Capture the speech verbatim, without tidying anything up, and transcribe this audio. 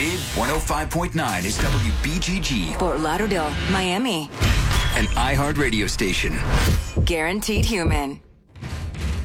Big one oh five point nine is W B G G. Fort Lauderdale, Miami. An iHeart radio station. Guaranteed human.